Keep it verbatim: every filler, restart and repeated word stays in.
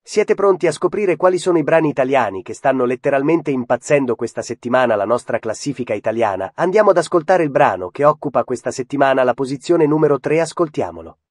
Siete pronti a scoprire quali sono i brani italiani che stanno letteralmente impazzendo questa settimana la nostra classifica italiana? Andiamo ad ascoltare il brano che occupa questa settimana la posizione numero tre, ascoltiamolo.